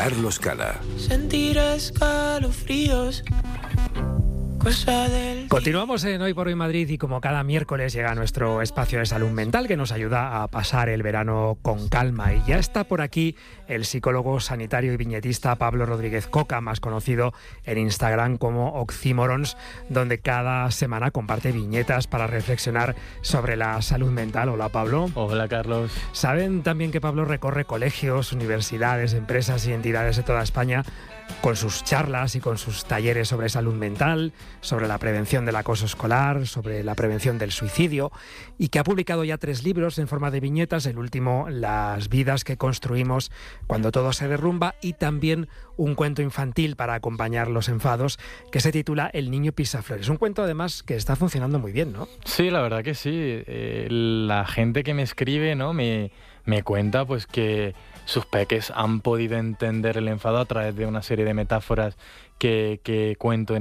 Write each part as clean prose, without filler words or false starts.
Carlos Cala. Sentir escalofríos. Continuamos en Hoy por Hoy Madrid y como cada miércoles llega nuestro espacio de salud mental que nos ayuda a pasar el verano con calma. Y ya está por aquí el psicólogo sanitario y viñetista Pablo Rodríguez Coca, más conocido en Instagram como Oxymorons, donde cada semana comparte viñetas para reflexionar sobre la salud mental. Hola, Pablo. Hola, Carlos. Saben también que Pablo recorre colegios, universidades, empresas y entidades de toda España con sus charlas y con sus talleres sobre salud mental, sobre la prevención del acoso escolar, sobre la prevención del suicidio, y que ha publicado ya 3 libros en forma de viñetas, el último, Las vidas que construimos cuando todo se derrumba, y también un cuento infantil para acompañar los enfados que se titula El niño pisaflores. Un cuento además que está funcionando muy bien, ¿no? Sí, la verdad que sí. La gente que me escribe, ¿no? me cuenta pues que sus peques han podido entender el enfado a través de una serie de metáforas que cuento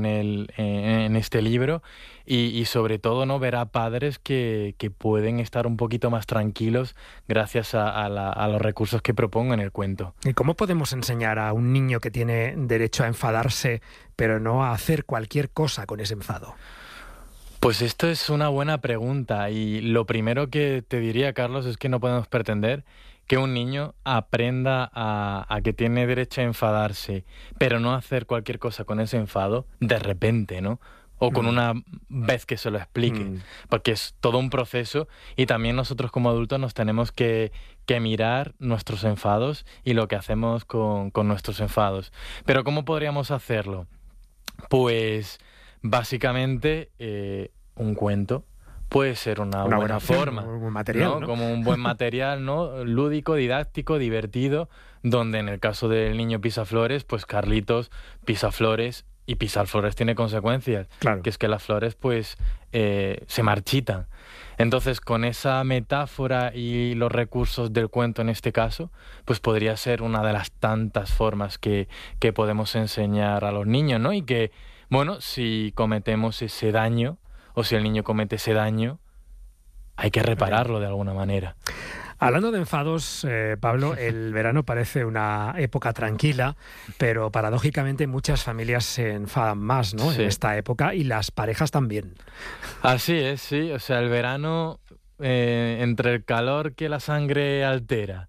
en este libro y sobre todo, ¿no? Ver a padres que pueden estar un poquito más tranquilos gracias a los recursos que propongo en el cuento. ¿Y cómo podemos enseñar a un niño que tiene derecho a enfadarse pero no a hacer cualquier cosa con ese enfado? Pues esto es una buena pregunta y lo primero que te diría, Carlos, es que no podemos pretender que un niño aprenda a que tiene derecho a enfadarse, pero no hacer cualquier cosa con ese enfado de repente, ¿no? O con una vez que se lo explique, porque es todo un proceso y también nosotros como adultos nos tenemos que mirar nuestros enfados y lo que hacemos con nuestros enfados. Pero ¿cómo podríamos hacerlo? Pues básicamente un cuento puede ser una buena forma, un buen material, ¿no? Como un buen material, ¿no? Lúdico, didáctico, divertido, donde en el caso del niño pisaflores, pues Carlitos pisa flores y pisar flores tiene consecuencias, claro. Que es que las flores pues se marchitan. Entonces, con esa metáfora y los recursos del cuento en este caso, pues podría ser una de las tantas formas que podemos enseñar a los niños, ¿no? Y que, bueno, si cometemos ese daño, o si el niño comete ese daño, hay que repararlo de alguna manera. Hablando de enfados, Pablo, el verano parece una época tranquila, pero paradójicamente muchas familias se enfadan más, ¿no? Sí. En esta época, y las parejas también. Así es, sí. O sea, el verano, entre el calor que la sangre altera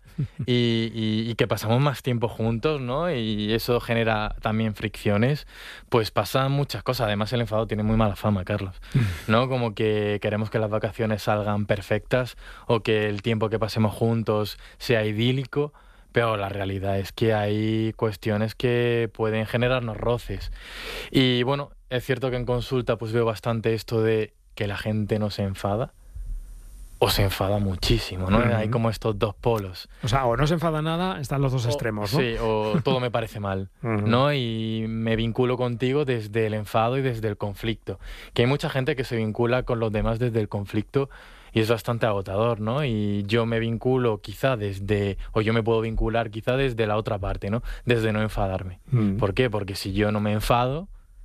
y que pasamos más tiempo juntos, ¿no? Y eso genera también fricciones, pues pasan muchas cosas. Además, el enfado tiene muy mala fama, Carlos, ¿no? Como que queremos que las vacaciones salgan perfectas o que el tiempo que pasemos juntos sea idílico, pero la realidad es que hay cuestiones que pueden generarnos roces. Y bueno, es cierto que en consulta pues veo bastante esto de que la gente no se enfada, o se enfada muchísimo, ¿no? Hay como estos dos polos. O sea, o no se enfada nada, están los dos extremos, ¿no? Sí, o todo me parece mal, ¿no? Y me vinculo contigo desde el enfado y desde el conflicto. Que hay mucha gente que se vincula con los demás desde el conflicto y es bastante agotador, ¿no? Y yo me vinculo quizá yo me puedo vincular quizá desde la otra parte, ¿no? Desde no enfadarme. ¿Por qué? Porque si yo no me enfado,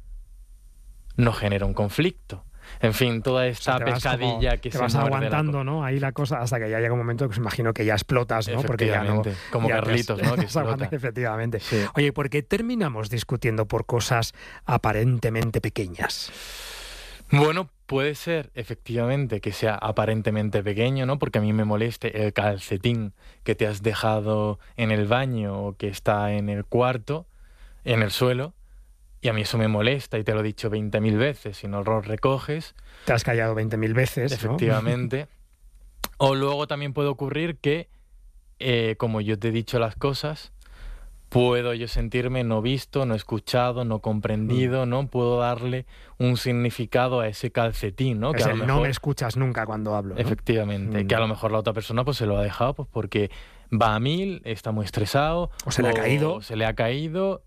no genera un conflicto. En fin, toda esta pescadilla que se vas muerde aguantando, ¿no? Ahí la cosa hasta que ya llega un momento que os imagino que ya explotas, ¿no? Porque ya no, como ya Carlitos, ¿no? Que explota. Efectivamente. Sí. Oye, ¿por qué terminamos discutiendo por cosas aparentemente pequeñas? Bueno, puede ser efectivamente que sea aparentemente pequeño, ¿no? Porque a mí me moleste el calcetín que te has dejado en el baño o que está en el cuarto, en el suelo. Y a mí eso me molesta y te lo he dicho 20.000 veces. Si no lo recoges... Te has callado 20.000 veces, efectivamente. ¿No? O luego también puede ocurrir que, como yo te he dicho las cosas, puedo yo sentirme no visto, no escuchado, no comprendido, ¿no? Puedo darle un significado a ese calcetín, ¿no? Es que a lo mejor, no me escuchas nunca cuando hablo, ¿no? Efectivamente. Que a lo mejor la otra persona pues se lo ha dejado pues porque va a 1000, está muy estresado. O se le ha caído. O se le ha caído